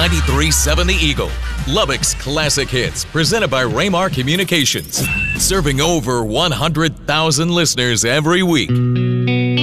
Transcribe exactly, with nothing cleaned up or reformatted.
ninety-three point seven The Eagle, Lubbock's classic hits, presented by Raymar Communications, serving over one hundred thousand listeners every week.